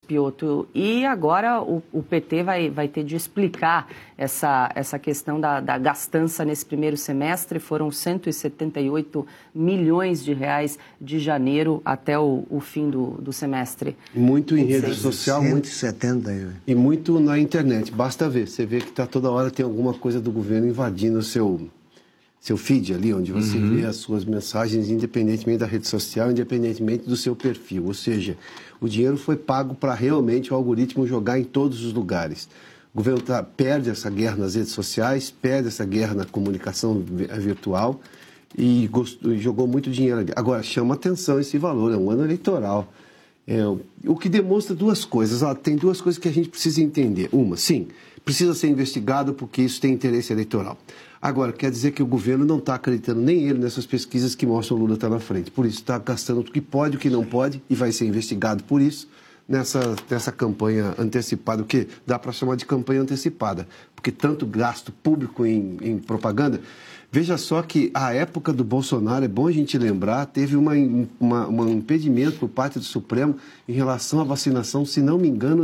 Piotr. E agora o PT vai ter de explicar essa questão da gastança nesse primeiro semestre. Foram 178 milhões de reais de janeiro até o fim do semestre. Muito em rede social, 170. E muito na internet. Basta ver. Você vê que toda hora tem alguma coisa do governo invadindo o seu feed ali, onde você vê as suas mensagens, independentemente da rede social, independentemente do seu perfil. Ou seja, o dinheiro foi pago para realmente o algoritmo jogar em todos os lugares. O governo perde essa guerra nas redes sociais, perde essa guerra na comunicação virtual e jogou muito dinheiro ali. Agora, chama atenção esse valor, é um ano eleitoral. O que demonstra duas coisas. Tem duas coisas que a gente precisa entender. Uma, sim, precisa ser investigado porque isso tem interesse eleitoral. Agora, quer dizer que o governo não está acreditando nem ele nessas pesquisas que mostram o Lula estar na frente. Por isso, está gastando o que pode, o que não pode, e vai ser investigado por isso nessa campanha antecipada, o que dá para chamar de campanha antecipada, porque tanto gasto público em propaganda. Veja só que a época do Bolsonaro, é bom a gente lembrar, teve um impedimento por parte do Supremo em relação à vacinação, se não me engano,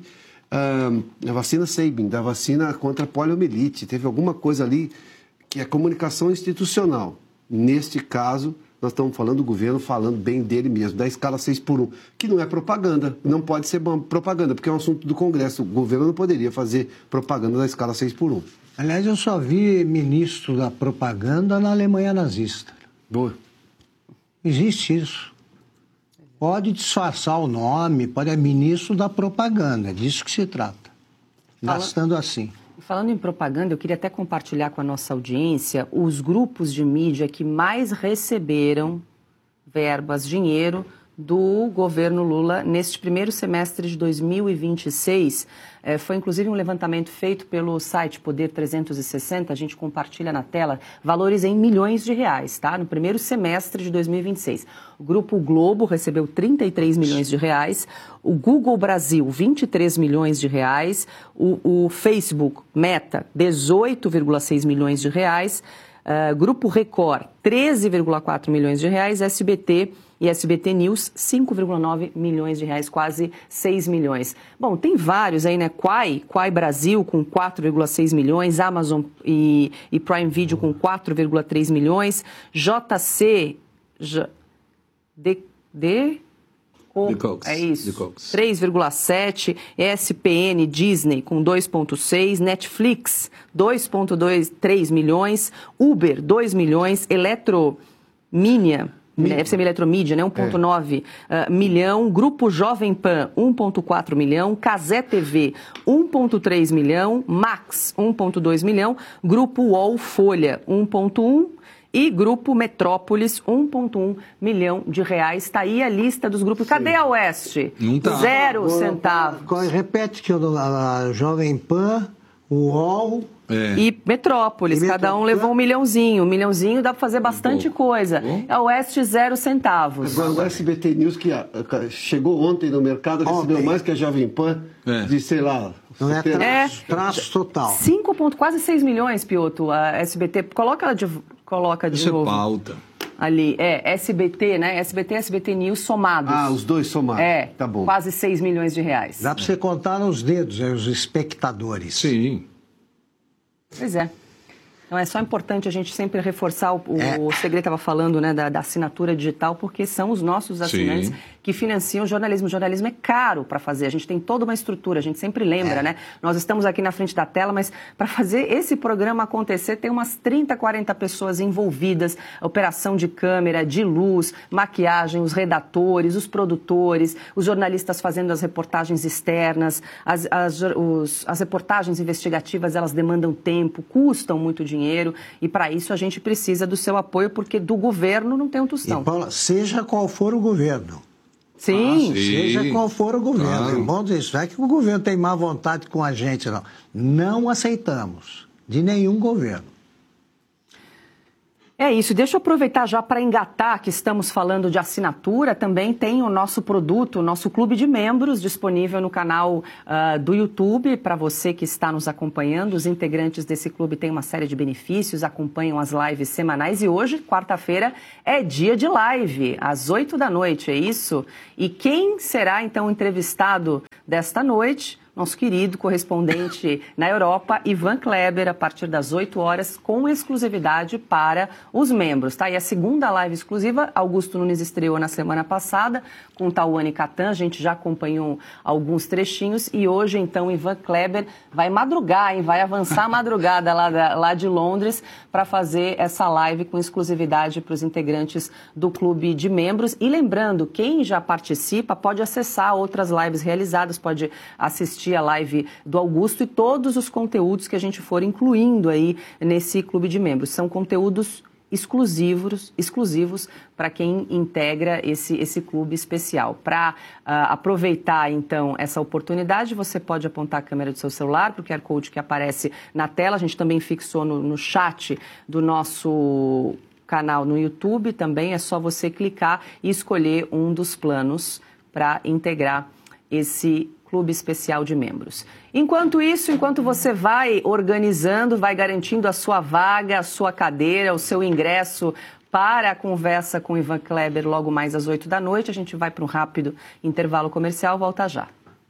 a vacina Sabin, da vacina contra a poliomielite. Teve alguma coisa ali que é comunicação institucional. Neste caso, nós estamos falando do governo falando bem dele mesmo, da escala 6x1, que não é propaganda, não pode ser propaganda, porque é um assunto do Congresso. O governo não poderia fazer propaganda da escala 6x1. Aliás, eu só vi ministro da propaganda na Alemanha nazista. Boa. Existe isso. Pode disfarçar o nome, é ministro da propaganda, é disso que se trata. Gastando assim. Falando em propaganda, eu queria até compartilhar com a nossa audiência os grupos de mídia que mais receberam verbas, dinheiro do governo Lula neste primeiro semestre de 2026. Foi inclusive um levantamento feito pelo site Poder 360, a gente compartilha na tela, valores em milhões de reais, tá? No primeiro semestre de 2026. O Grupo Globo recebeu 33 milhões de reais, o Google Brasil, 23 milhões de reais, o Facebook, Meta, 18,6 milhões de reais, Grupo Record, 13,4 milhões de reais, SBT e SBT News, 5,9 milhões de reais, quase 6 milhões. Bom, tem vários aí, né? Quai Brasil com 4,6 milhões, Amazon e Prime Video com 4,3 milhões, JC... É isso, 3,7, ESPN, Disney com 2,6, Netflix 2,3 milhões, Uber 2 milhões, Eletromídia, deve ser Eletromídia, né? 1,9 milhão, Grupo Jovem Pan 1,4 milhão, Cazé TV 1,3 milhão, Max 1,2 milhão, Grupo UOL Folha 1,1 e Grupo Metrópolis, 1,1 milhão de reais. Está aí a lista dos grupos. Cadê a Oeste? Não tá. 0 centavos. Repete que a Jovem Pan, o UOL... E Metrópolis, cada um levou um milhãozinho dá para fazer bastante coisa. A Oeste, 0 centavos. Agora o SBT News, que chegou ontem no mercado, recebeu mais que a Jovem Pan, de, sei lá... Não é traço total. Quase 6 milhões, Piotr, a SBT. Coloca de Isso novo. É pauta. Ali, SBT, né? SBT e SBT News somados. Os dois somados. Tá bom. Quase 6 milhões de reais. Dá para você contar nos dedos, os espectadores. Sim. Pois é. Então é só importante a gente sempre reforçar, o Segredo estava falando, né, da assinatura digital, porque são os nossos assinantes que financiam o jornalismo. O jornalismo é caro para fazer, a gente tem toda uma estrutura, a gente sempre lembra, né? Nós estamos aqui na frente da tela, mas para fazer esse programa acontecer, tem umas 30, 40 pessoas envolvidas, operação de câmera, de luz, maquiagem, os redatores, os produtores, os jornalistas fazendo as reportagens externas, as reportagens investigativas, elas demandam tempo, custam muito dinheiro, e para isso a gente precisa do seu apoio, porque do governo não tem um tostão. E, Paula, seja qual for o governo. Sim. Seja qual for o governo. Claro. É bom dizer isso. Não é que o governo tem má vontade com a gente, não. Não aceitamos de nenhum governo. É isso, deixa eu aproveitar já para engatar que estamos falando de assinatura, também tem o nosso produto, o nosso clube de membros disponível no canal do YouTube, para você que está nos acompanhando. Os integrantes desse clube têm uma série de benefícios, acompanham as lives semanais e hoje, quarta-feira, é dia de live, às 8 da noite, é isso? E quem será então entrevistado desta noite? Nosso querido correspondente na Europa, Ivan Kleber, a partir das 8 horas, com exclusividade para os membros, tá? E a segunda live exclusiva, Augusto Nunes estreou na semana passada, com Tawane Catan, a gente já acompanhou alguns trechinhos, e hoje, então, Ivan Kleber vai madrugar, hein? Vai avançar a madrugada lá de Londres para fazer essa live com exclusividade para os integrantes do clube de membros. E lembrando, quem já participa pode acessar outras lives realizadas, pode assistir a live do Augusto e todos os conteúdos que a gente for incluindo aí nesse clube de membros. São conteúdos exclusivos para quem integra esse clube especial. Para aproveitar, então, essa oportunidade, você pode apontar a câmera do seu celular para o QR Code que aparece na tela. A gente também fixou no chat do nosso canal no YouTube. Também é só você clicar e escolher um dos planos para integrar esse clube especial de membros. Enquanto isso, enquanto você vai organizando, vai garantindo a sua vaga, a sua cadeira, o seu ingresso para a conversa com Ivan Kleber logo mais às 8 da noite, a gente vai para um rápido intervalo comercial, volta já.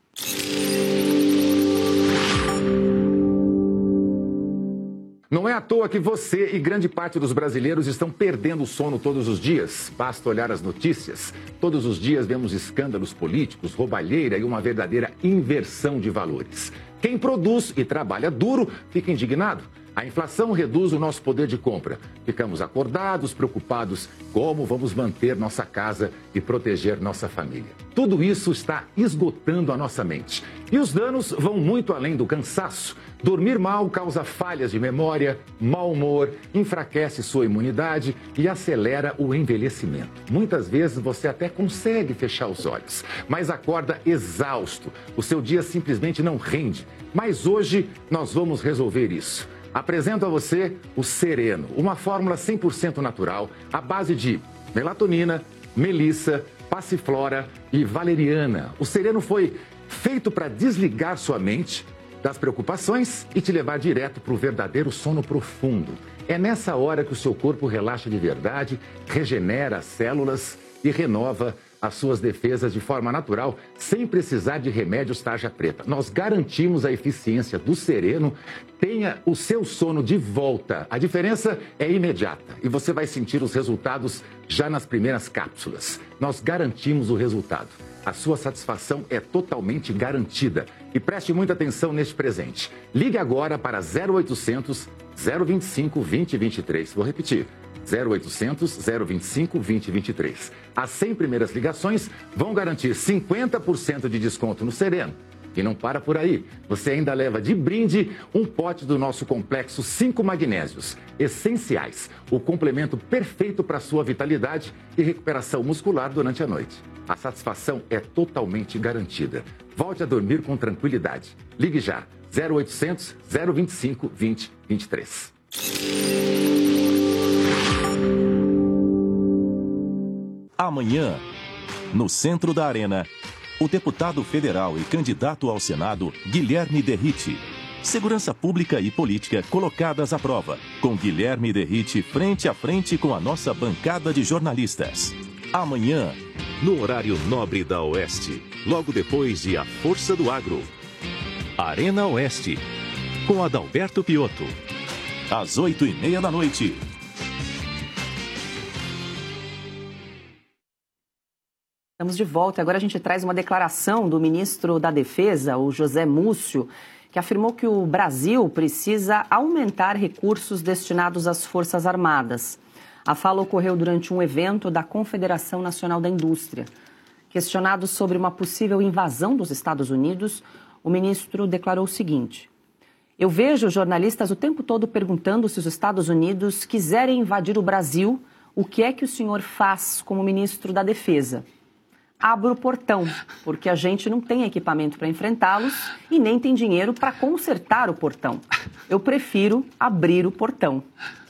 Não é à toa que você e grande parte dos brasileiros estão perdendo o sono todos os dias. Basta olhar as notícias. Todos os dias vemos escândalos políticos, roubalheira e uma verdadeira inversão de valores. Quem produz e trabalha duro fica indignado. A inflação reduz o nosso poder de compra. Ficamos acordados, preocupados como vamos manter nossa casa e proteger nossa família. Tudo isso está esgotando a nossa mente. E os danos vão muito além do cansaço. Dormir mal causa falhas de memória, mau humor, enfraquece sua imunidade e acelera o envelhecimento. Muitas vezes você até consegue fechar os olhos, mas acorda exausto. O seu dia simplesmente não rende. Mas hoje nós vamos resolver isso. Apresento a você o Sereno, uma fórmula 100% natural, à base de melatonina, melissa, passiflora e valeriana. O Sereno foi feito para desligar sua mente das preocupações e te levar direto para o verdadeiro sono profundo. É nessa hora que o seu corpo relaxa de verdade, regenera as células e renova as suas defesas de forma natural, sem precisar de remédios tarja preta. Nós garantimos a eficiência do Sereno. Tenha o seu sono de volta. A diferença é imediata e você vai sentir os resultados já nas primeiras cápsulas. Nós garantimos o resultado. A sua satisfação é totalmente garantida. E preste muita atenção neste presente. Ligue agora para 0800 025 2023. Vou repetir. 0800 025 2023. As 100 primeiras ligações vão garantir 50% de desconto no Sereno. E não para por aí. Você ainda leva de brinde um pote do nosso complexo 5 magnésios essenciais. O complemento perfeito para a sua vitalidade e recuperação muscular durante a noite. A satisfação é totalmente garantida. Volte a dormir com tranquilidade. Ligue já. 0800 025 2023. Amanhã, no centro da Arena, o deputado federal e candidato ao Senado, Guilherme Derrite. Segurança pública e política colocadas à prova, com Guilherme Derrite frente a frente com a nossa bancada de jornalistas. Amanhã, no horário nobre da Oeste, logo depois de A Força do Agro. Arena Oeste, com Adalberto Piotto. Às 8h30 da noite. Estamos de volta. Agora a gente traz uma declaração do ministro da Defesa, o José Múcio, que afirmou que o Brasil precisa aumentar recursos destinados às Forças Armadas. A fala ocorreu durante um evento da Confederação Nacional da Indústria. Questionado sobre uma possível invasão dos Estados Unidos, o ministro declarou o seguinte: eu vejo jornalistas o tempo todo perguntando se os Estados Unidos quiserem invadir o Brasil, o que é que o senhor faz como ministro da Defesa? Abro o portão, porque a gente não tem equipamento para enfrentá-los e nem tem dinheiro para consertar o portão. Eu prefiro abrir o portão.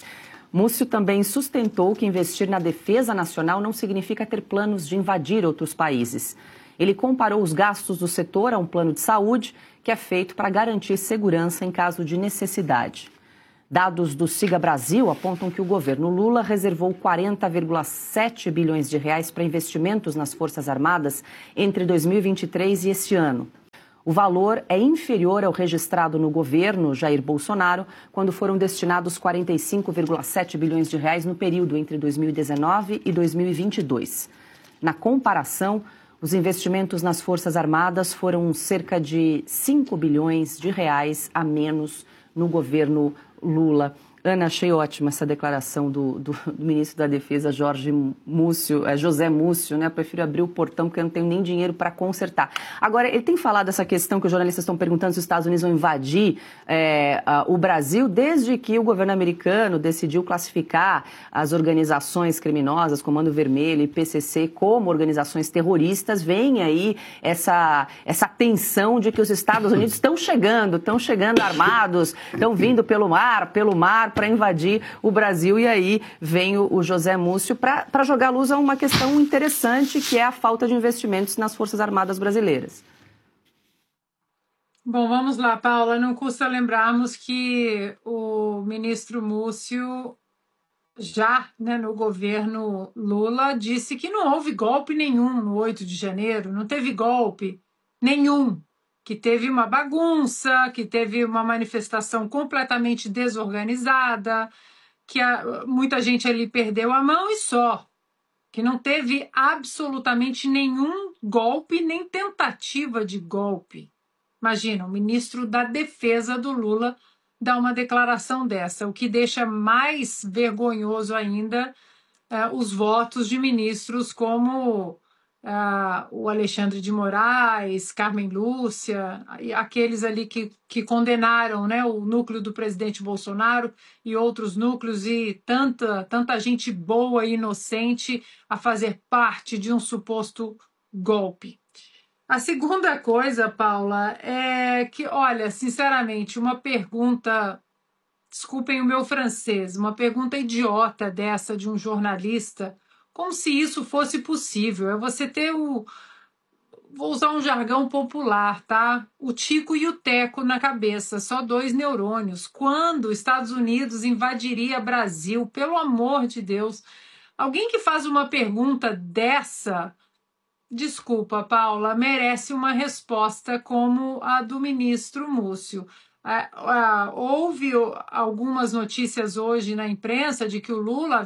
Múcio também sustentou que investir na defesa nacional não significa ter planos de invadir outros países. Ele comparou os gastos do setor a um plano de saúde que é feito para garantir segurança em caso de necessidade. Dados do Siga Brasil apontam que o governo Lula reservou 40,7 bilhões de reais para investimentos nas Forças Armadas entre 2023 e este ano. O valor é inferior ao registrado no governo Jair Bolsonaro, quando foram destinados 45,7 bilhões de reais no período entre 2019 e 2022. Na comparação, os investimentos nas Forças Armadas foram cerca de 5 bilhões de reais a menos no governo Lula. Ana, achei ótima essa declaração do ministro da Defesa, José Múcio, né? Eu prefiro abrir o portão porque eu não tenho nem dinheiro para consertar. Agora, ele tem falado essa questão que os jornalistas estão perguntando se os Estados Unidos vão invadir o Brasil, desde que o governo americano decidiu classificar as organizações criminosas, Comando Vermelho e PCC, como organizações terroristas. Vem aí essa tensão de que os Estados Unidos estão chegando armados, estão vindo pelo mar, para invadir o Brasil, e aí vem o José Múcio para jogar luz a uma questão interessante, que é a falta de investimentos nas Forças Armadas brasileiras. Bom, vamos lá, Paula. Não custa lembrarmos que o ministro Múcio, já no governo Lula, disse que não houve golpe nenhum no 8 de janeiro, não teve golpe nenhum, que teve uma bagunça, que teve uma manifestação completamente desorganizada, que muita gente ali perdeu a mão e só, que não teve absolutamente nenhum golpe, nem tentativa de golpe. Imagina, o ministro da Defesa do Lula dá uma declaração dessa, o que deixa mais vergonhoso ainda os votos de ministros como o Alexandre de Moraes, Carmen Lúcia, aqueles ali que condenaram, o núcleo do presidente Bolsonaro e outros núcleos, e tanta gente boa e inocente a fazer parte de um suposto golpe. A segunda coisa, Paula, é que, olha, sinceramente, uma pergunta, desculpem o meu francês, uma pergunta idiota dessa de um jornalista, como se isso fosse possível. É você ter vou usar um jargão popular, tá? O Tico e o Teco na cabeça, só 2 neurônios. Quando os Estados Unidos invadiria Brasil? Pelo amor de Deus. Alguém que faz uma pergunta dessa, desculpa, Paula, merece uma resposta como a do ministro Múcio. Houve algumas notícias hoje na imprensa de que o Lula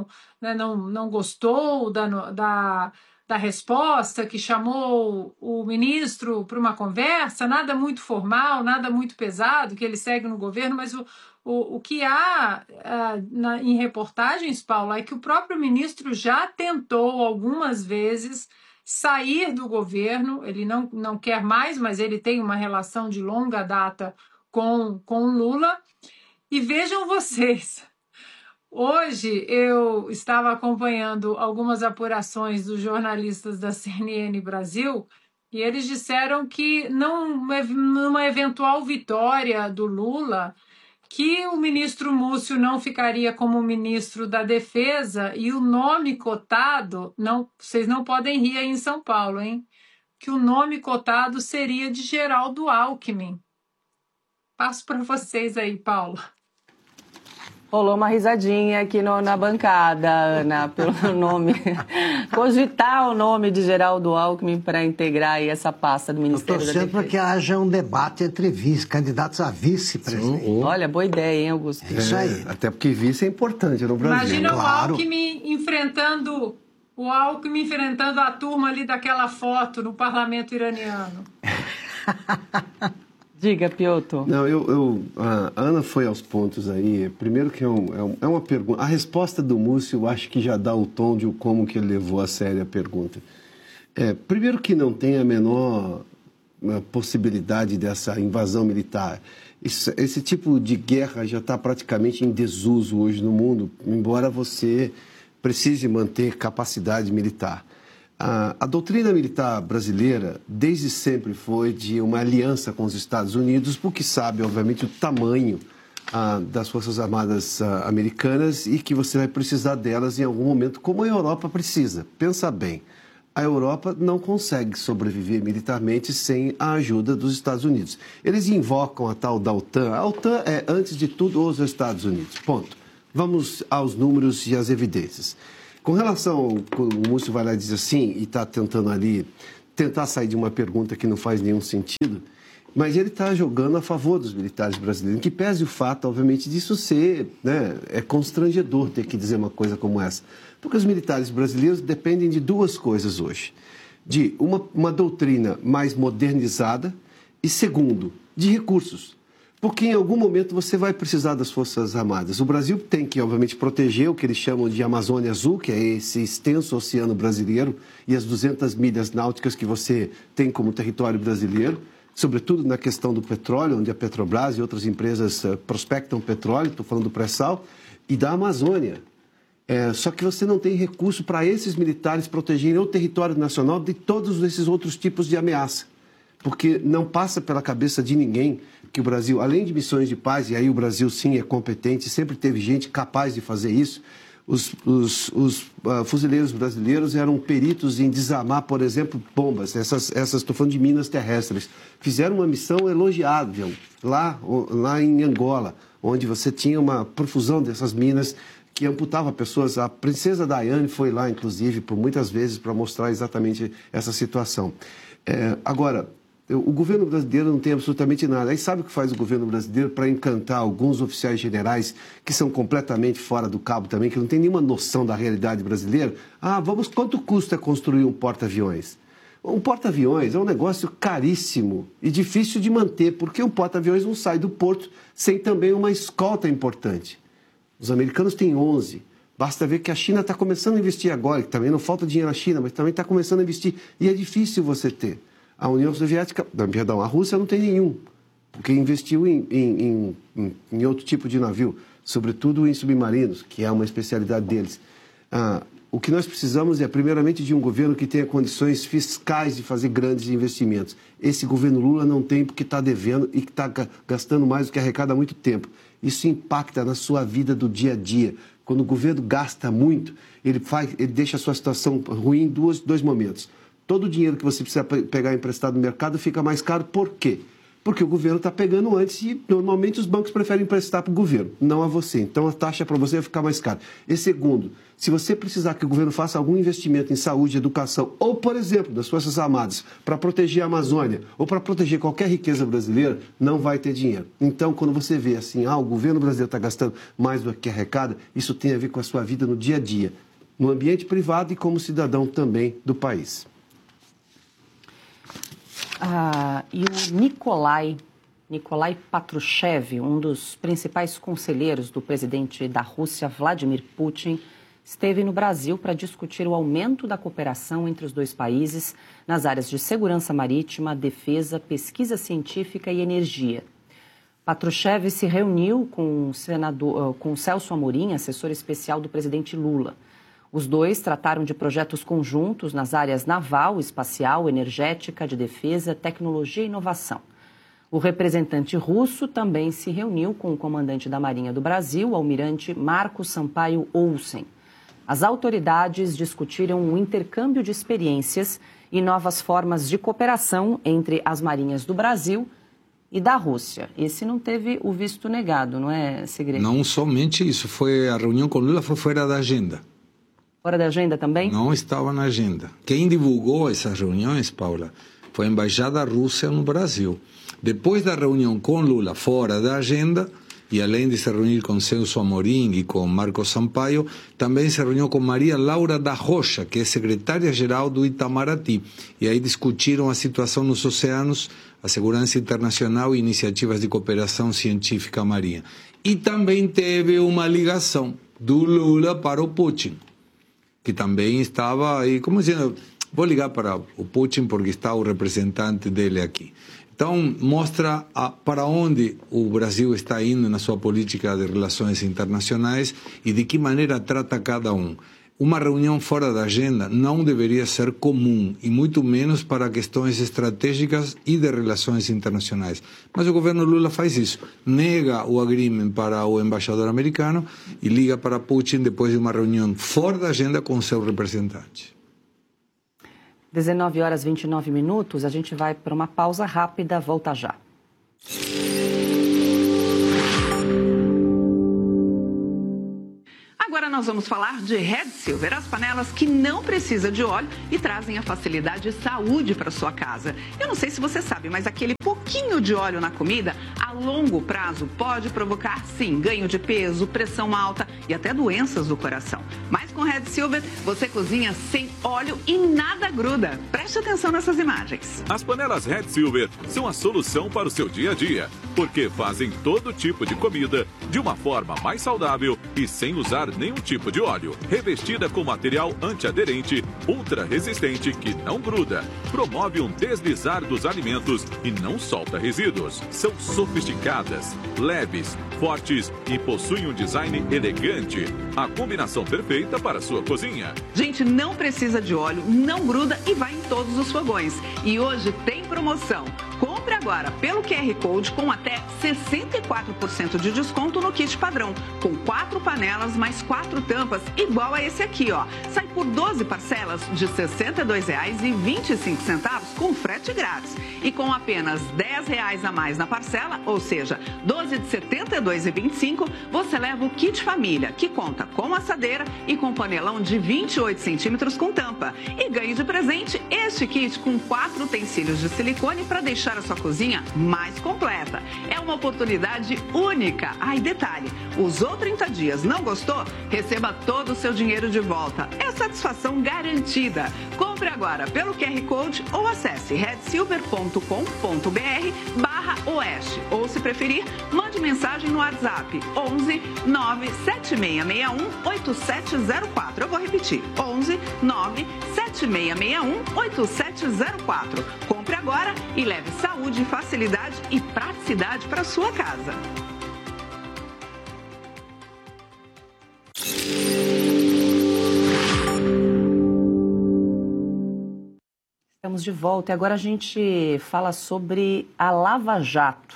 não gostou da resposta, que chamou o ministro para uma conversa, nada muito formal, nada muito pesado, que ele segue no governo, mas o que há em reportagens, Paula, é que o próprio ministro já tentou algumas vezes sair do governo, ele não quer mais, mas ele tem uma relação de longa data com Lula. E vejam vocês, hoje eu estava acompanhando algumas apurações dos jornalistas da CNN Brasil e eles disseram que numa eventual vitória do Lula, que o ministro Múcio não ficaria como ministro da Defesa e o nome cotado, vocês não podem rir aí em São Paulo, hein? Que o nome cotado seria de Geraldo Alckmin. Passo para vocês aí, Paula. Rolou uma risadinha aqui na bancada, Ana, pelo nome. Cogitar o nome de Geraldo Alckmin para integrar aí essa pasta do Ministério da Defesa. Eu estou torcendo para que haja um debate entre candidatos a vice-presidente. Olha, boa ideia, hein, Augusto? Isso aí. Até porque vice é importante no Brasil. Imagina claro. o Alckmin enfrentando a turma ali daquela foto no parlamento iraniano. Diga, Piotr. Não, a Ana foi aos pontos aí. Primeiro que é uma pergunta. A resposta do Múcio, eu acho que já dá o tom de como que ele levou a sério a pergunta. Primeiro que não tem a menor possibilidade dessa invasão militar. Esse tipo de guerra já está praticamente em desuso hoje no mundo, embora você precise manter capacidade militar. A doutrina militar brasileira, desde sempre, foi de uma aliança com os Estados Unidos, porque sabe, obviamente, o tamanho das Forças Armadas americanas e que você vai precisar delas em algum momento, como a Europa precisa. Pensa bem, a Europa não consegue sobreviver militarmente sem a ajuda dos Estados Unidos. Eles invocam a tal da OTAN. A OTAN é, antes de tudo, os Estados Unidos. Ponto. Vamos aos números e às evidências. Com relação, quando o Múcio vai lá e diz assim, e está tentando ali, tentar sair de uma pergunta que não faz nenhum sentido, mas ele está jogando a favor dos militares brasileiros, que pese o fato, obviamente, disso ser, né, é constrangedor ter que dizer uma coisa como essa. Porque os militares brasileiros dependem de duas coisas hoje. De uma doutrina mais modernizada e, segundo, de recursos. Porque em algum momento você vai precisar das Forças Armadas. O Brasil tem que, obviamente, proteger o que eles chamam de Amazônia Azul, que é esse extenso oceano brasileiro, e as 200 milhas náuticas que você tem como território brasileiro, sobretudo na questão do petróleo, onde a Petrobras e outras empresas prospectam petróleo, estou falando do pré-sal, e da Amazônia. Só que você não tem recurso para esses militares protegerem o território nacional de todos esses outros tipos de ameaça. Porque não passa pela cabeça de ninguém que o Brasil, além de missões de paz, e aí o Brasil sim é competente, sempre teve gente capaz de fazer isso, os fuzileiros brasileiros eram peritos em desarmar, por exemplo, bombas, estou falando de minas terrestres. Fizeram uma missão elogiável lá em Angola, onde você tinha uma profusão dessas minas que amputava pessoas. A princesa Diane foi lá, inclusive, por muitas vezes para mostrar exatamente essa situação. Agora, o governo brasileiro não tem absolutamente nada. Aí sabe o que faz o governo brasileiro para encantar alguns oficiais generais que são completamente fora do cabo também, que não tem nenhuma noção da realidade brasileira? Quanto custa construir um porta-aviões? Um porta-aviões é um negócio caríssimo e difícil de manter, porque um porta-aviões não sai do porto sem também uma escolta importante. Os americanos têm 11. Basta ver que a China está começando a investir agora, que também não falta dinheiro à China, mas também está começando a investir. E é difícil você ter. A União Soviética, a Rússia não tem nenhum, porque investiu em outro tipo de navio, sobretudo em submarinos, que é uma especialidade deles. O que nós precisamos é, primeiramente, de um governo que tenha condições fiscais de fazer grandes investimentos. Esse governo Lula não tem, porque está devendo e está gastando mais do que arrecada há muito tempo. Isso impacta na sua vida do dia a dia. Quando o governo gasta muito, ele deixa a sua situação ruim em dois momentos. Todo o dinheiro que você precisa pegar emprestado no mercado fica mais caro. Por quê? Porque o governo está pegando antes e, normalmente, os bancos preferem emprestar para o governo, não a você. Então, a taxa para você vai ficar mais cara. E segundo, se você precisar que o governo faça algum investimento em saúde, educação, ou, por exemplo, das Forças Armadas, para proteger a Amazônia, ou para proteger qualquer riqueza brasileira, não vai ter dinheiro. Então, quando você vê assim, o governo brasileiro está gastando mais do que arrecada, isso tem a ver com a sua vida no dia a dia, no ambiente privado e como cidadão também do país. E o Nikolai Patrushev, um dos principais conselheiros do presidente da Rússia, Vladimir Putin, esteve no Brasil para discutir o aumento da cooperação entre os dois países nas áreas de segurança marítima, defesa, pesquisa científica e energia. Patrushev se reuniu com o Celso Amorim, assessor especial do presidente Lula. Os dois trataram de projetos conjuntos nas áreas naval, espacial, energética, de defesa, tecnologia e inovação. O representante russo também se reuniu com o comandante da Marinha do Brasil, o almirante Marco Sampaio Olsen. As autoridades discutiram um intercâmbio de experiências e novas formas de cooperação entre as marinhas do Brasil e da Rússia. Esse não teve o visto negado, não é, Segredo? Não somente isso, a reunião com Lula foi fora da agenda. Fora da agenda também? Não estava na agenda. Quem divulgou essas reuniões, Paula, foi a Embaixada Russa no Brasil. Depois da reunião com Lula fora da agenda, e além de se reunir com Celso Amorim e com Marco Sampaio, também se reuniu com Maria Laura da Rocha, que é secretária-geral do Itamaraty. E aí discutiram a situação nos oceanos, a segurança internacional e iniciativas de cooperação científica marinha. E também teve uma ligação do Lula para o Putin, que também estava aí, como dizendo, vou ligar para o Putin porque está o representante dele aqui. Então, mostra para onde o Brasil está indo na sua política de relações internacionais e de que maneira trata cada um. uma reunião fora da agenda não deveria ser comum, e muito menos para questões estratégicas e de relações internacionais. Mas o governo Lula faz isso, nega o agreement para o embaixador americano e liga para Putin depois de uma reunião fora da agenda com seu representante. 19h29, a gente vai para uma pausa rápida, volta já. Agora nós vamos falar de Red Silver, as panelas que não precisam de óleo e trazem a facilidade e saúde para sua casa. Eu não sei se você sabe, mas aquele pouquinho de óleo na comida, a longo prazo, pode provocar, sim, ganho de peso, pressão alta e até doenças do coração. Mas com Red Silver, você cozinha sem óleo e nada gruda. Preste atenção nessas imagens. As panelas Red Silver são a solução para o seu dia a dia, porque fazem todo tipo de comida de uma forma mais saudável e sem usar nenhum tipo de óleo. Revestida com material antiaderente, ultra resistente que não gruda, promove um deslizar dos alimentos e não solta resíduos. São sofisticadas, leves, fortes e possuem um design elegante. A combinação perfeita para a sua cozinha. Gente, não precisa de óleo, não gruda e vai em todos os fogões. E hoje tem promoção. Compre agora pelo QR Code com até 64% de desconto no kit padrão, com 4 panelas mais 4 tampas, igual a esse aqui, ó. Sai por 12 parcelas de R$ 62,25 com frete grátis. E com apenas R$ 10 a mais na parcela, ou seja, 12 de R$ 72,25, você leva o kit família, que conta com assadeira e com panelão de 28 centímetros com tampa. E ganhe de presente este kit com 4 utensílios de silicone para deixar a sua cozinha mais completa. É uma oportunidade única. E detalhe, usou 30 dias, não gostou? Receba todo o seu dinheiro de volta. É satisfação garantida. Compre agora pelo QR Code ou acesse redsilver.com.br/oeste. Ou, se preferir, mande mensagem no WhatsApp 11 97661 8704. Eu vou repetir, 11 97661 8704. Compre agora e leve saúde, facilidade e praticidade para a sua casa. Estamos de volta e agora a gente fala sobre a Lava Jato.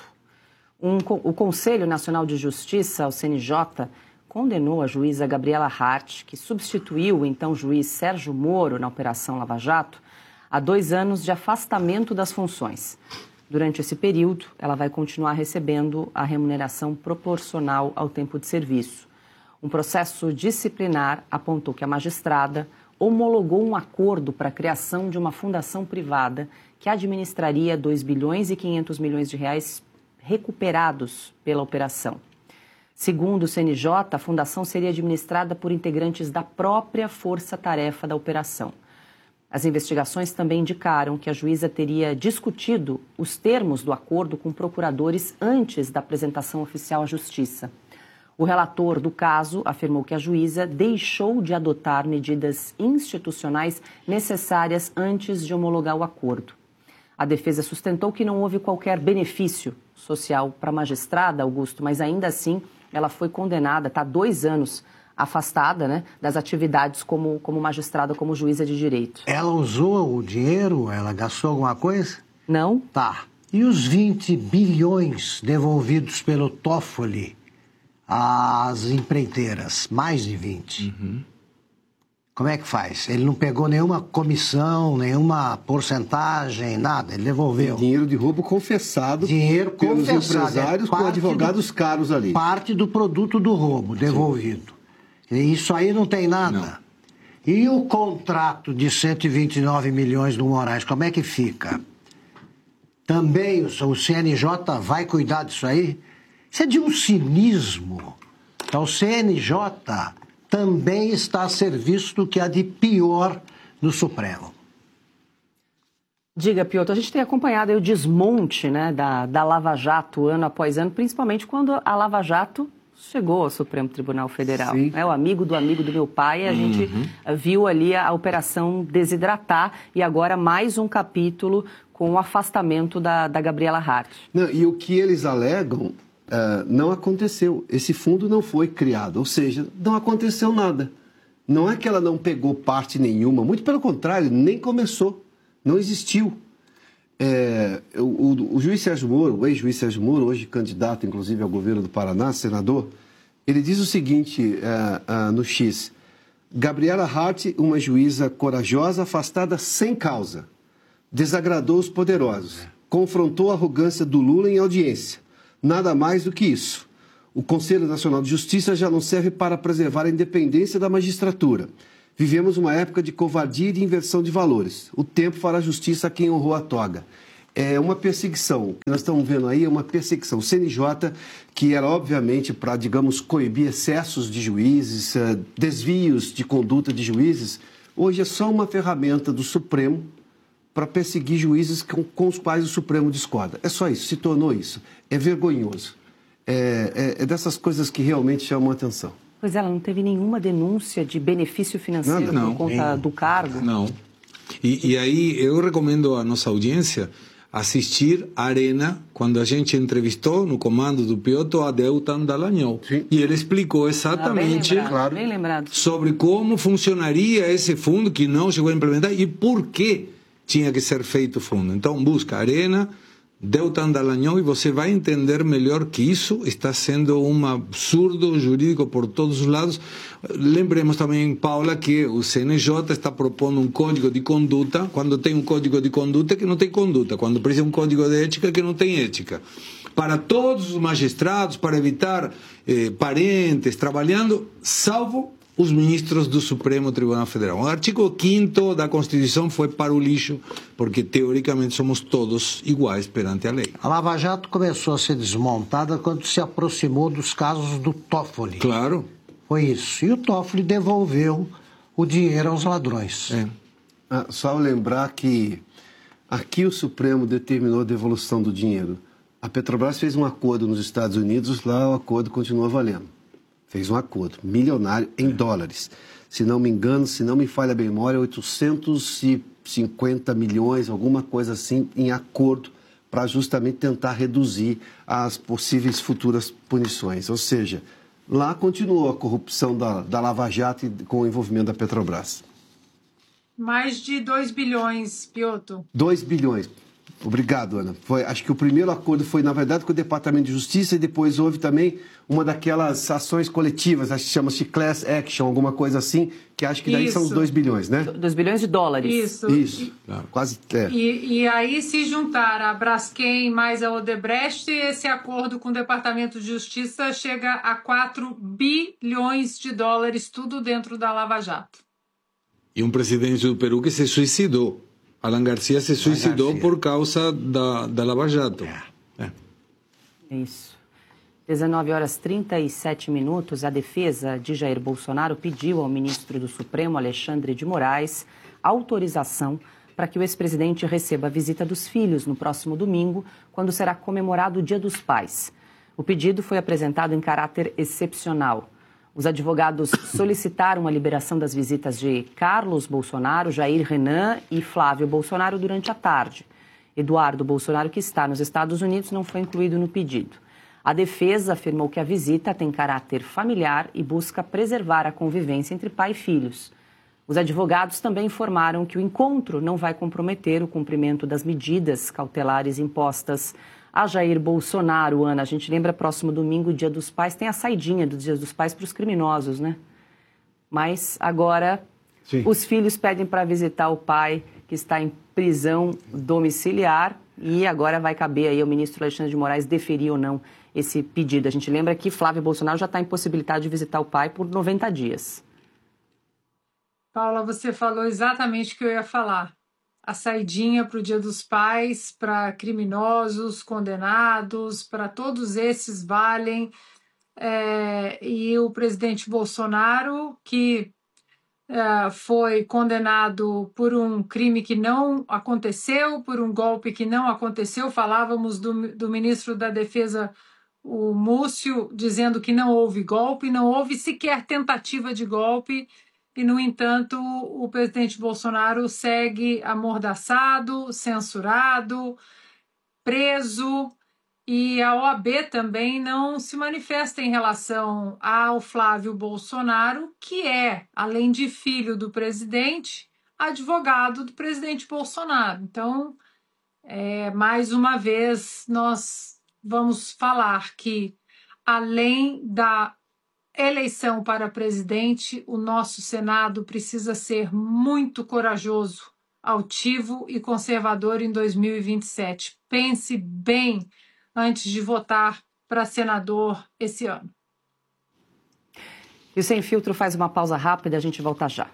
O Conselho Nacional de Justiça, o CNJ, condenou a juíza Gabriela Hart, que substituiu o então juiz Sérgio Moro na Operação Lava Jato, a 2 anos de afastamento das funções. Durante esse período, ela vai continuar recebendo a remuneração proporcional ao tempo de serviço. Um processo disciplinar apontou que a magistrada homologou um acordo para a criação de uma fundação privada que administraria 2 bilhões e 500 milhões de reais recuperados pela operação. Segundo o CNJ, a fundação seria administrada por integrantes da própria força-tarefa da operação. As investigações também indicaram que a juíza teria discutido os termos do acordo com procuradores antes da apresentação oficial à Justiça. O relator do caso afirmou que a juíza deixou de adotar medidas institucionais necessárias antes de homologar o acordo. A defesa sustentou que não houve qualquer benefício social para a magistrada, Augusto, mas ainda assim ela foi condenada, está 2 anos afastada, né, das atividades como magistrada, como juíza de direito. Ela usou o dinheiro? Ela gastou alguma coisa? Não. Tá. E os 20 bilhões devolvidos pelo Toffoli às empreiteiras? Mais de 20. Como é que faz? Ele não pegou nenhuma comissão, nenhuma porcentagem, nada. Ele devolveu. Dinheiro de roubo confessado pelos empresários com advogados caros ali. Parte do produto do roubo devolvido. Isso aí não tem nada. Não. E o contrato de 129 milhões do Moraes, como é que fica? Também o CNJ vai cuidar disso aí? Isso é de um cinismo. Então o CNJ também está a serviço do que há de pior no Supremo. Diga, Piotr, a gente tem acompanhado aí o desmonte, né, da Lava Jato ano após ano, principalmente quando a Lava Jato chegou ao Supremo Tribunal Federal. É o amigo do meu pai, a gente viu ali a operação desidratar e agora mais um capítulo com o afastamento da Gabriela Hart. Não, e o que eles alegam não aconteceu. Esse fundo não foi criado, ou seja, não aconteceu nada. Não é que ela não pegou parte nenhuma, muito pelo contrário, nem começou, não existiu. O juiz Sérgio Moro, o ex-juiz Sérgio Moro, hoje candidato inclusive ao governo do Paraná, senador, ele diz o seguinte no X: Gabriela Hart, uma juíza corajosa, afastada sem causa, desagradou os poderosos, confrontou a arrogância do Lula em audiência. Nada mais do que isso. O Conselho Nacional de Justiça já não serve para preservar a independência da magistratura. Vivemos uma época de covardia e de inversão de valores. O tempo fará justiça a quem honrou a toga. É uma perseguição. O que nós estamos vendo aí é uma perseguição. O CNJ, que era obviamente para, digamos, coibir excessos de juízes, desvios de conduta de juízes, hoje é só uma ferramenta do Supremo para perseguir juízes com os quais o Supremo discorda. É só isso, se tornou isso. É vergonhoso. É dessas coisas que realmente chamam a atenção. Pois ela não teve nenhuma denúncia de benefício financeiro por conta do cargo? Não. E aí eu recomendo à nossa audiência assistir a Arena, quando a gente entrevistou no comando do Piotr a Deltan Dallagnol. Sim. E ele explicou exatamente bem lembrado. sobre como funcionaria esse fundo que não chegou a implementar e por que tinha que ser feito o fundo. Então busca Arena, Deltan Dallagnol, e você vai entender melhor que isso está sendo um absurdo jurídico por todos os lados. Lembremos também, Paula, que o CNJ está propondo um código de conduta, quando tem um código de conduta que não tem conduta, quando precisa um código de ética que não tem ética. Para todos os magistrados, para evitar parentes trabalhando, salvo os ministros do Supremo Tribunal Federal. O artigo 5º da Constituição foi para o lixo, porque teoricamente somos todos iguais perante a lei. A Lava Jato começou a ser desmontada quando se aproximou dos casos do Toffoli. Claro. Foi isso. E o Toffoli devolveu o dinheiro aos ladrões. Só lembrar que aqui o Supremo determinou a devolução do dinheiro. A Petrobras fez um acordo nos Estados Unidos, lá o acordo continua valendo. Fez um acordo milionário em dólares. Se não me engano, se não me falha a memória, 850 milhões, alguma coisa assim, em acordo para justamente tentar reduzir as possíveis futuras punições. Ou seja, lá continuou a corrupção da Lava Jato com o envolvimento da Petrobras. Mais de 2 bilhões, Piotr. 2 bilhões. Obrigado, Ana. Acho que o primeiro acordo foi, na verdade, com o Departamento de Justiça e depois houve também uma daquelas ações coletivas, acho que chama-se Class Action, alguma coisa assim, que acho que daí são os 2 bilhões, né? 2 bilhões de dólares. Isso. Quase. E aí, se juntar a Braskem mais a Odebrecht, esse acordo com o Departamento de Justiça chega a 4 bilhões de dólares, tudo dentro da Lava Jato. E um presidente do Peru que se suicidou. Alan Garcia se suicidou por causa da Lava Jato. Isso. 19h37, a defesa de Jair Bolsonaro pediu ao ministro do Supremo, Alexandre de Moraes, autorização para que o ex-presidente receba a visita dos filhos no próximo domingo, quando será comemorado o Dia dos Pais. O pedido foi apresentado em caráter excepcional. Os advogados solicitaram a liberação das visitas de Carlos Bolsonaro, Jair Renan e Flávio Bolsonaro durante a tarde. Eduardo Bolsonaro, que está nos Estados Unidos, não foi incluído no pedido. A defesa afirmou que a visita tem caráter familiar e busca preservar a convivência entre pai e filhos. Os advogados também informaram que o encontro não vai comprometer o cumprimento das medidas cautelares impostas a Jair Bolsonaro. Ana, a gente lembra, próximo domingo, Dia dos Pais, tem a saidinha do Dia dos Pais para os criminosos, né? Mas agora os filhos pedem para visitar o pai, que está em prisão domiciliar, e agora vai caber aí ao ministro Alexandre de Moraes deferir ou não esse pedido. A gente lembra que Flávio Bolsonaro já está impossibilitado de visitar o pai por 90 dias. Paula, você falou exatamente o que eu ia falar. A saidinha para o Dia dos Pais, para criminosos, condenados, para todos esses valem. E o presidente Bolsonaro, que foi condenado por um crime que não aconteceu, por um golpe que não aconteceu. Falávamos do ministro da Defesa, o Múcio, dizendo que não houve golpe, não houve sequer tentativa de golpe. E, no entanto, o presidente Bolsonaro segue amordaçado, censurado, preso E a OAB também não se manifesta em relação ao Flávio Bolsonaro, que é, além de filho do presidente, advogado do presidente Bolsonaro. Então, mais uma vez, nós vamos falar que, além da eleição para presidente, o nosso Senado precisa ser muito corajoso, altivo e conservador em 2027. Pense bem antes de votar para senador esse ano. E o Sem Filtro faz uma pausa rápida, a gente volta já.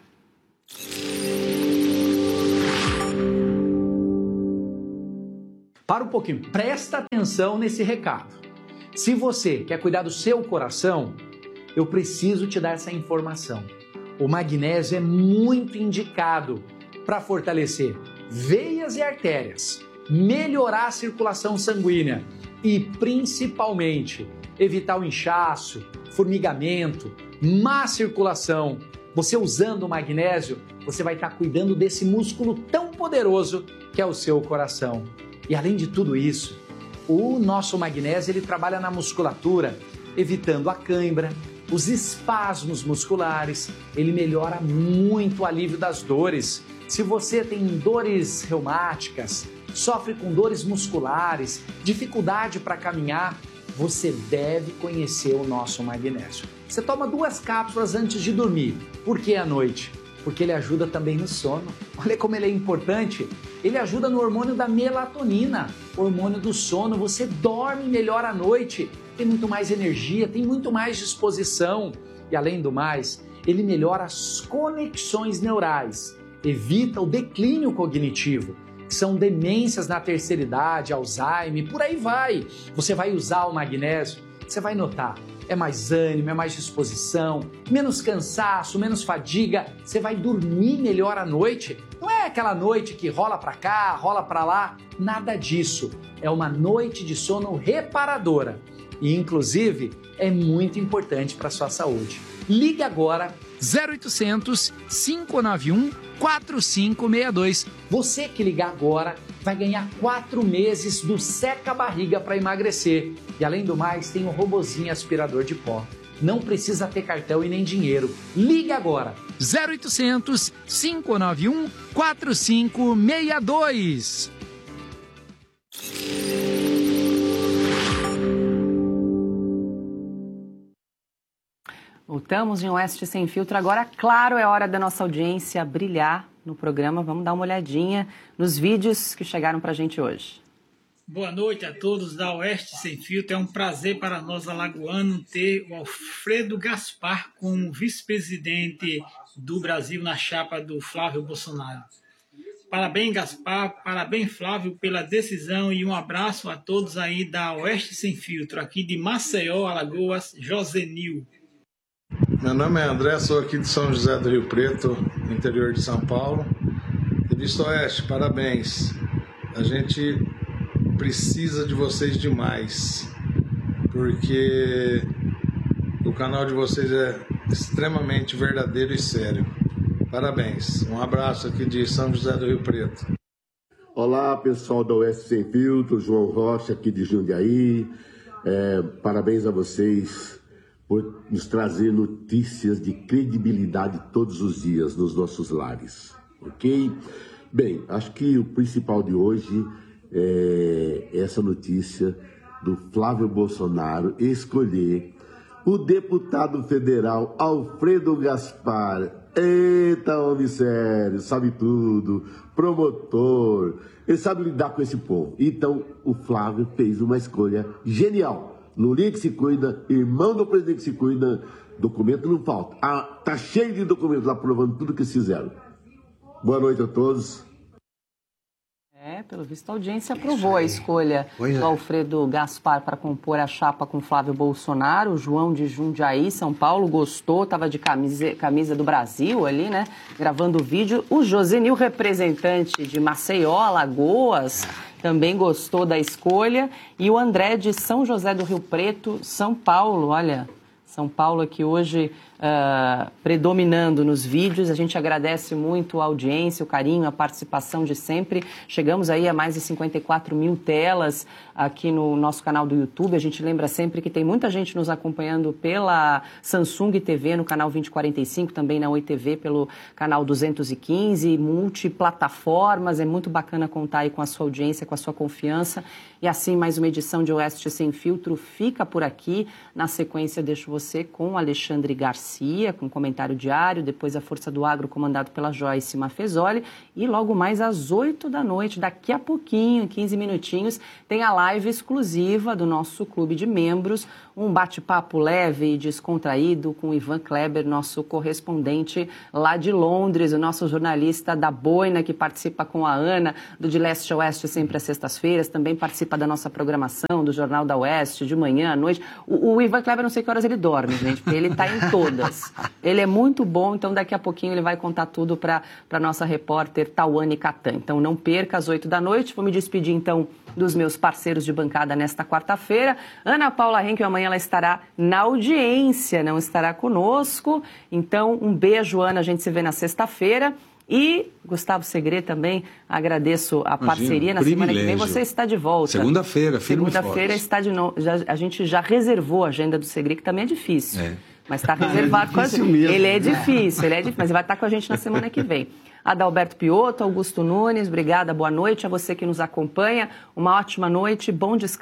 Para um pouquinho, presta atenção nesse recado. Se você quer cuidar do seu coração, eu preciso te dar essa informação. O magnésio é muito indicado para fortalecer veias e artérias, melhorar a circulação sanguínea e, principalmente, evitar o inchaço, formigamento, má circulação. Você usando o magnésio, você vai estar cuidando desse músculo tão poderoso que é o seu coração. E além de tudo isso, o nosso magnésio ele trabalha na musculatura, evitando a cãibra, os espasmos musculares, ele melhora muito o alívio das dores. Se você tem dores reumáticas, sofre com dores musculares, dificuldade para caminhar, você deve conhecer o nosso magnésio. Você toma 2 cápsulas antes de dormir. Por que à noite? Porque ele ajuda também no sono. Olha como ele é importante. Ele ajuda no hormônio da melatonina, hormônio do sono. Você dorme melhor à noite, tem muito mais energia, tem muito mais disposição. E além do mais, ele melhora as conexões neurais, evita o declínio cognitivo, que são demências na terceira idade, Alzheimer, por aí vai. Você vai usar o magnésio, você vai notar, é mais ânimo, é mais disposição, menos cansaço, menos fadiga, você vai dormir melhor à noite. Não é aquela noite que rola para cá, rola para lá, nada disso. É uma noite de sono reparadora e, inclusive, é muito importante para a sua saúde. Ligue agora 0800 591 4562. Você que ligar agora vai ganhar 4 meses do Seca Barriga para emagrecer. E além do mais, tem um robozinho aspirador de pó. Não precisa ter cartão e nem dinheiro. Ligue agora. 0800 591 4562. Voltamos em Oeste Sem Filtro. Agora, claro, é hora da nossa audiência brilhar no programa. Vamos dar uma olhadinha nos vídeos que chegaram para a gente hoje. Boa noite a todos da Oeste Sem Filtro. É um prazer para nós, alagoanos, ter o Alfredo Gaspar como vice-presidente do Brasil na chapa do Flávio Bolsonaro. Parabéns, Gaspar. Parabéns, Flávio, pela decisão. E um abraço a todos aí da Oeste Sem Filtro, aqui de Maceió, Alagoas, Josenil. Meu nome é André, sou aqui de São José do Rio Preto, interior de São Paulo. Revista Oeste, parabéns. A gente precisa de vocês demais, porque o canal de vocês é extremamente verdadeiro e sério. Parabéns. Um abraço aqui de São José do Rio Preto. Olá, pessoal da Oeste Sem Filtro, João Rocha aqui de Jundiaí. Parabéns a vocês por nos trazer notícias de credibilidade todos os dias nos nossos lares, ok? Bem, acho que o principal de hoje é essa notícia do Flávio Bolsonaro escolher o deputado federal Alfredo Gaspar. Eita, homem sério, sabe tudo, promotor, ele sabe lidar com esse povo. Então, o Flávio fez uma escolha genial. Lulinha que se cuida, irmão do presidente que se cuida, documento não falta. Tá cheio de documentos lá provando tudo que fizeram. Boa noite a todos. Pelo visto a audiência aprovou a escolha do Alfredo Gaspar para compor a chapa com Flávio Bolsonaro. O João de Jundiaí, São Paulo, gostou, estava de camisa do Brasil ali, né? Gravando o vídeo. O Josenil, representante de Maceió, Alagoas, também gostou da escolha. E o André de São José do Rio Preto, São Paulo, olha, São Paulo aqui hoje predominando nos vídeos. A gente agradece muito a audiência, o carinho, a participação de sempre. Chegamos aí a mais de 54 mil telas aqui no nosso canal do YouTube. A gente lembra sempre que tem muita gente nos acompanhando pela Samsung TV, no canal 2045, também na Oi TV, pelo canal 215, multiplataformas. É muito bacana contar aí com a sua audiência, com a sua confiança. E assim, mais uma edição de Oeste Sem Filtro fica por aqui. Na sequência, deixo você com Alexandre Garcia, com comentário diário, depois a Força do Agro, comandado pela Joyce Mafezoli, e logo mais às 8 da noite, daqui a pouquinho, 15 minutinhos, tem a live exclusiva do nosso clube de membros, um bate-papo leve e descontraído com o Ivan Kleber, nosso correspondente lá de Londres, o nosso jornalista da Boina, que participa com a Ana, do De Leste a Oeste, sempre às sextas-feiras, também participa da nossa programação, do Jornal da Oeste, de manhã, à noite. O Ivan Kleber, não sei que horas ele dorme, gente, porque ele está em todas. Ele é muito bom, então daqui a pouquinho ele vai contar tudo para a nossa repórter Tawane Catan. Então não perca, às 8 da noite. Vou me despedir, então, dos meus parceiros de bancada nesta quarta-feira. Ana Paula Henkel, amanhã ela estará na audiência, não estará conosco. Então, um beijo, Ana, a gente se vê na sexta-feira. E, Gustavo Segret, também agradeço a parceria. Na semana que vem você está de volta. Segunda-feira, firme e forte. Segunda-feira está de novo. A gente já reservou a agenda do Segret, que também é difícil. Mas está reservado com a gente. Ele é difícil, mas ele vai estar com a gente na semana que vem. Adalberto Piotto, Augusto Nunes, obrigada, boa noite a você que nos acompanha. Uma ótima noite, bom descanso.